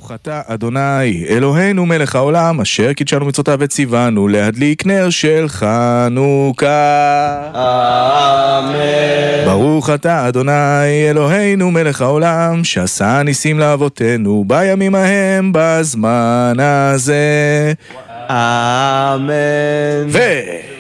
ברוך אתה אדוני אלוהינו מלך העולם אשר קידשנו מצוותיו וציוונו להדליק נר של חנוכה. אמן. ברוך אתה אדוני אלוהינו מלך העולם שעשה ניסים לאבותינו בימים ההם בזמן הזה. אמן.